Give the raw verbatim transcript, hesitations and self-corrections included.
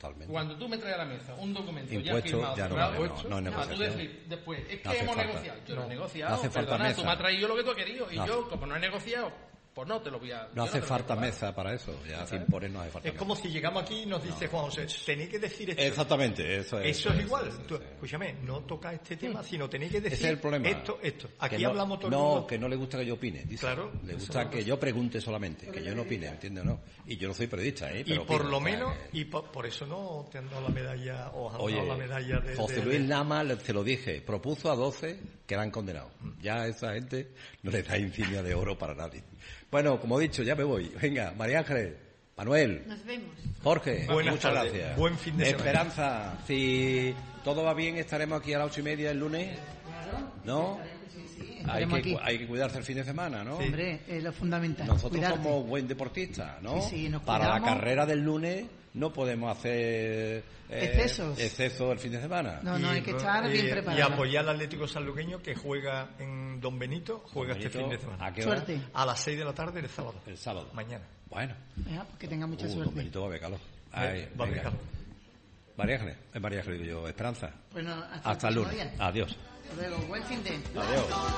Totalmente. Cuando tú me traes a la mesa un documento Impuesto, ya firmado, ya no cerrado, vale, no, hecho, no es para tú negociación. decir después, es que No hace hemos falta. negociado. Yo No. no he negociado, No hace falta perdona, mesa. tú me has traído lo que tú has querido y No hace- yo, como no he negociado, pues no te lo voy a... yo No hace te lo voy a falta cobrar. mesa para eso. Ya sin poner no hace falta Es mesa. como si llegamos aquí y nos dice Juan José, tenéis que decir esto. Exactamente, eso es. Eso es igual. sí, Tú, sí. escúchame, no toca este tema, sino tenéis que decir Ese es el problema. esto, esto. Aquí Que no, hablamos todo el No, mundo. que no le gusta que yo opine. Dice. Claro, Le eso gusta no que pasa. yo pregunte solamente, que yo no opine, ¿entiendes o no? Y yo no soy periodista, ¿eh? Y Pero por opino, lo o sea, menos, que- y por, por eso no te han dado la medalla, o han Oye, dado la medalla de... José de- Luis de- Lama, le- se lo dije, propuso a doce que eran condenados. Ya a esa gente no le da insignia de oro para nadie. Bueno, como he dicho, ya me voy. Venga, María Ángeles, Manuel, Nos vemos. Jorge, Buenas muchas tardes. gracias. Buen fin de semana. Esperanza, si todo va bien, estaremos aquí a las ocho y media el lunes. ¿No? Hay estaremos que, aquí. hay que cuidarse el fin de semana, ¿no? Hombre, es lo fundamental. Nosotros cuidarte. somos buen deportistas, ¿no? Sí, sí, nos Para la cuidamos. carrera del lunes no podemos hacer eh, Excesos. excesos el fin de semana. No, no, hay que estar y- bien Y preparado. apoyar al Atlético Sanluqueño, que juega en Don Benito, juega Don este Benito, fin de semana. ¿a qué hora? Suerte. A las seis de la tarde el sábado. El sábado. Mañana. Bueno. Ya, pues que tenga mucha Uh, Don suerte. Benito va a haber calor. Ay, Va a haber venga. calor. María Ángeles, eh, María Ángeles digo yo, Esperanza. Bueno, hasta, Hasta el próximo lunes. día. Adiós. Hasta luego. Buen fin de. Adiós.